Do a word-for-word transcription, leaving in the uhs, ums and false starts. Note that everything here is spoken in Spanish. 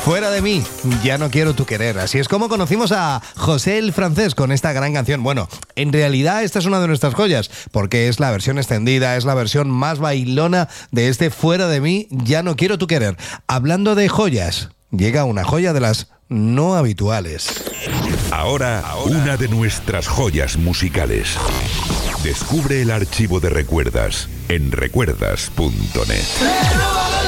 Fuera de mí, ya no quiero tu querer. Así es como conocimos a José el Francés con esta gran canción. Bueno, en realidad esta es una de nuestras joyas, porque es la versión extendida, es la versión más bailona de este Fuera de mí, ya no quiero tu querer. Hablando de joyas, llega una joya de las no habituales. Ahora, Ahora, una de nuestras joyas musicales. Descubre el archivo de Recuerdas en recuerdas punto net.